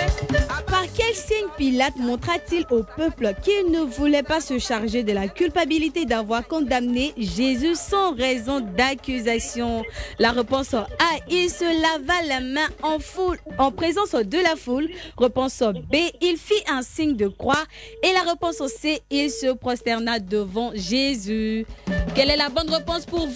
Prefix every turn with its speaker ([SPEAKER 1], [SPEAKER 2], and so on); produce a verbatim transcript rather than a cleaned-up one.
[SPEAKER 1] Par quel signe Pilate montra-t-il au peuple qu'il ne voulait pas se charger de la culpabilité d'avoir condamné Jésus sans raison d'accusation? La réponse A, il se lava la main en foule, en présence de la foule. Réponse B, il fit un signe de croix. Et la réponse C, il se prosterna devant Jésus. Quelle est la bonne réponse pour vous?